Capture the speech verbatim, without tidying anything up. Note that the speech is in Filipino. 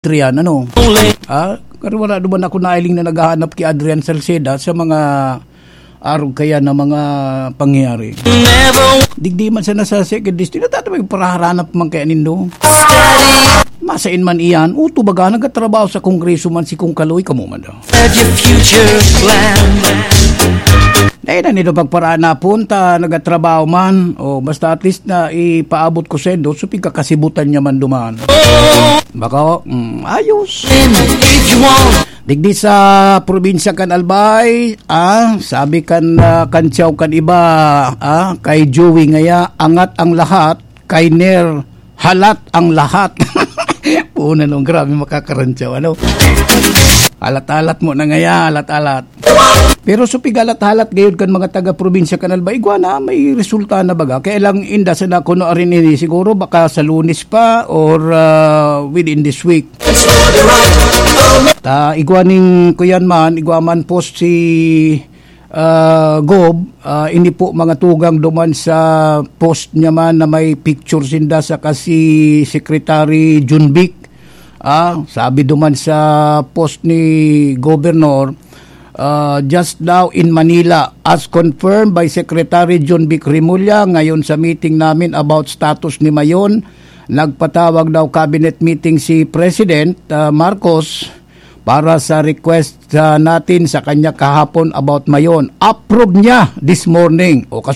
Adrian, ano? Ah, pero wala naman ako nailing na naghahanap kay Adrian Salceda sa mga araw kaya na mga pangyayari. Digdi man sa nasa second district, natatama yung parahanap man kaya nindo. Masain man iyan, uto baga nagatrabaho sa kongreso man si Kung Kaloy, kamo man daw. Dahil na nito pagparaan na punta, nagatrabaho man, o basta at least na ipaabot ko sa endo, so pigkakasibutan niya man dumaan. Baka, mm, ayos. Digdi sa probinsya kan Albay, ah, sabi kan uh, kantsaw kan iba, ah, kay Joey ngaya, angat ang lahat, kay Ner, halat ang lahat. Puna nung grabe makakarantsaw, ano? Alat-alat mo na ngaya, alat-alat. Pero supig alat-alat gayon kan mga taga-probinsya kan Albay, na may resulta na baga. Kaya lang inda sa na kuno rin ini, siguro baka sa Lunes pa or uh, within this week. Ta igwaning kuyan man, igwaman post si uh, Gob, uh, ini po mga tugang duman sa post niya man na may picture sinda sa kasi Secretary Junbic. Ah, sabi duman sa post ni Governor, uh, just now in Manila, as confirmed by Secretary Junbic Rimulya, ngayon sa meeting namin about status ni Mayon, nagpatawag daw cabinet meeting si President uh, Marcos para sa request uh, natin sa kanya kahapon about Mayon. Approve niya this morning. O